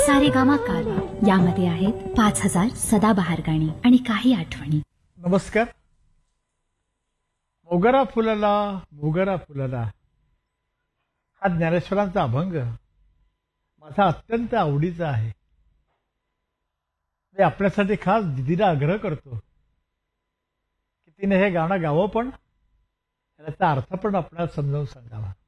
सारेगामा कारवा. यामध्ये आहेत 5000 सदाबहार गाणी आणि काही आठवणी. नमस्कार. मोगरा फुलला मोगरा फुलला हा ज्ञानेश्वरांचा अभंग माझा अत्यंत आवडीचा आहे. मी आपल्यासाठी खास दिदीला आग्रह करतो की तिने हे गाणं गावं, पण त्याचा अर्थ पण आपल्याला समजावून सांगावा.